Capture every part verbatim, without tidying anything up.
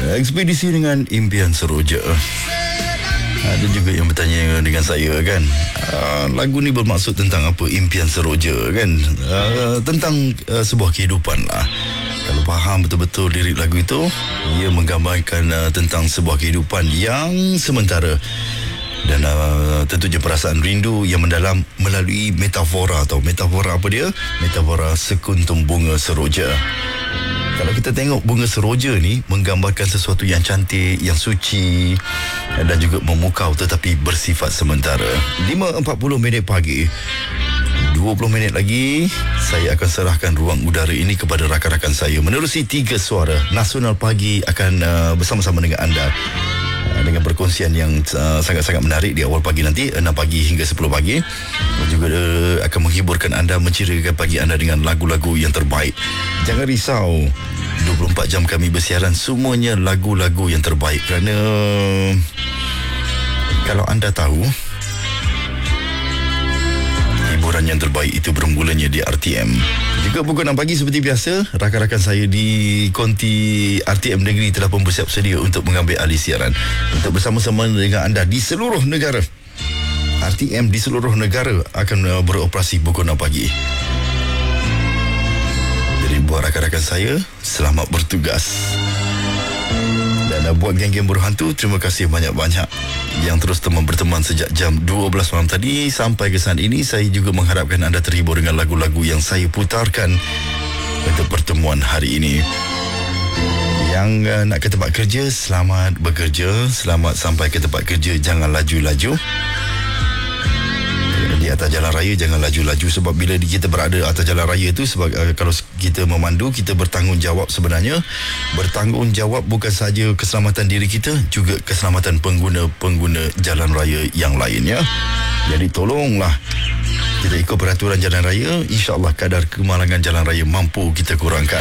Ekspedisi dengan impian seroja. Ada juga yang bertanya dengan saya kan, uh, lagu ni bermaksud tentang apa? Impian seroja kan, uh, tentang uh, sebuah kehidupan lah. Kalau faham betul-betul lirik lagu itu, ia menggambarkan uh, tentang sebuah kehidupan yang sementara dan uh, tentunya perasaan rindu yang mendalam melalui metafora. Atau metafora apa dia? Metafora sekuntum bunga seroja. Kalau kita tengok bunga seroja ni menggambarkan sesuatu yang cantik, yang suci dan juga memukau tetapi bersifat sementara. lima empat puluh minit pagi, dua puluh minit lagi saya akan serahkan ruang udara ini kepada rakan-rakan saya menerusi tiga suara nasional pagi akan uh, bersama-sama dengan anda uh, dengan perkongsian yang uh, sangat-sangat menarik di awal pagi nanti, enam pagi hingga sepuluh pagi, dan juga uh, akan menghiburkan anda, menceriakan pagi anda dengan lagu-lagu yang terbaik. Jangan risau, dua puluh empat jam kami bersiaran semuanya lagu-lagu yang terbaik, kerana kalau anda tahu hiburan yang terbaik itu bermulanya di R T M. Juga pukul enam pagi seperti biasa, rakan-rakan saya di konti R T M Negeri telah pun bersiap sedia untuk mengambil alih siaran untuk bersama-sama dengan anda di seluruh negara. R T M di seluruh negara akan beroperasi pukul enam pagi. Jadi buat rakan-rakan saya, selamat bertugas. Dan buat geng-geng buruh hantu, terima kasih banyak-banyak yang terus teman berteman sejak jam dua belas malam tadi sampai ke saat ini. Saya juga mengharapkan anda terhibur dengan lagu-lagu yang saya putarkan untuk pertemuan hari ini. Yang uh, nak ke tempat kerja, selamat bekerja, selamat sampai ke tempat kerja, jangan laju-laju. Di atas jalan raya jangan laju-laju, sebab bila kita berada atas jalan raya itu, sebab uh, kalau kita memandu, kita bertanggungjawab sebenarnya. Bertanggungjawab bukan sahaja keselamatan diri kita, juga keselamatan pengguna-pengguna jalan raya yang lain ya. Jadi tolonglah kita ikut peraturan jalan raya, insya-Allah kadar kemalangan jalan raya mampu kita kurangkan.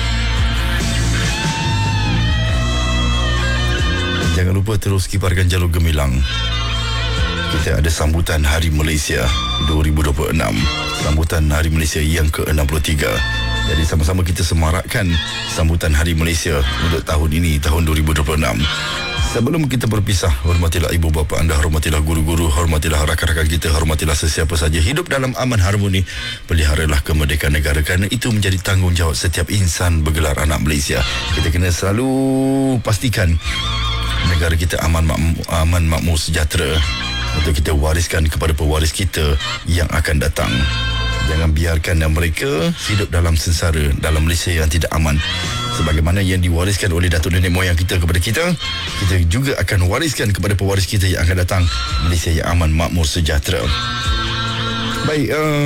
Jangan lupa terus kibarkan jalur gemilang. Kita ada sambutan Hari Malaysia dua ribu dua puluh enam, sambutan Hari Malaysia yang ke enam puluh tiga. Jadi sama-sama kita semarakkan sambutan Hari Malaysia untuk tahun ini, tahun dua ribu dua puluh enam. Sebelum kita berpisah, hormatilah ibu bapa anda, hormatilah guru-guru, hormatilah rakan-rakan kita, hormatilah sesiapa saja. Hidup dalam aman harmoni, peliharalah kemerdekaan negara, kerana itu menjadi tanggungjawab setiap insan bergelar anak Malaysia. Kita kena selalu pastikan negara kita aman, makmur, aman makmur, sejahtera, untuk kita wariskan kepada pewaris kita yang akan datang. Jangan biarkan mereka hidup dalam sengsara dalam Malaysia yang tidak aman. Sebagaimana yang diwariskan oleh datuk nenek moyang kita kepada kita, kita juga akan wariskan kepada pewaris kita yang akan datang Malaysia yang aman, makmur, sejahtera. Baik, uh...